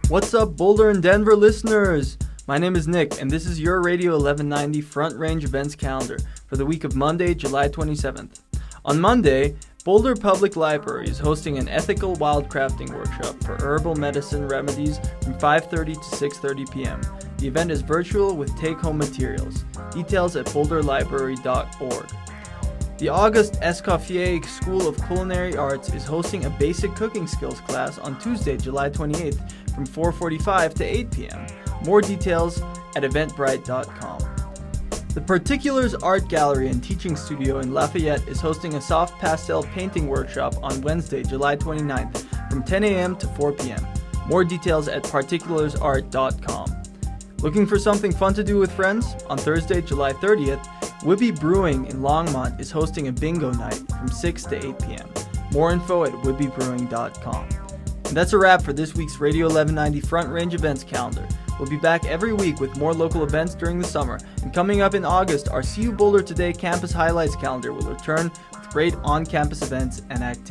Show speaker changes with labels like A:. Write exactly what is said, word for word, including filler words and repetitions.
A: What's up, Boulder and Denver listeners? My name is Nick, and this is your Radio eleven ninety Front Range Events calendar for the week of Monday, July twenty-seventh. On Monday, Boulder Public Library is hosting an ethical wildcrafting workshop for herbal medicine remedies from five thirty to six thirty p.m. The event is virtual with take-home materials. Details at boulder library dot org. The Auguste Escoffier School of Culinary Arts is hosting a basic cooking skills class on Tuesday, July twenty-eighth from four forty-five to eight p.m. More details at eventbrite dot com. The Particulars Art Gallery and Teaching Studio in Lafayette is hosting a soft pastel painting workshop on Wednesday, July twenty-ninth from ten a.m. to four p.m. More details at particulars art dot com. Looking for something fun to do with friends? On Thursday, July thirtieth, Whibbey Brewing in Longmont is hosting a bingo night from six to eight p.m. More info at whibbey brewing dot com. And that's a wrap for this week's Radio eleven ninety Front Range Events calendar. We'll be back every week with more local events during the summer. And coming up in August, our C U Boulder Today Campus Highlights calendar will return with great on-campus events and activities.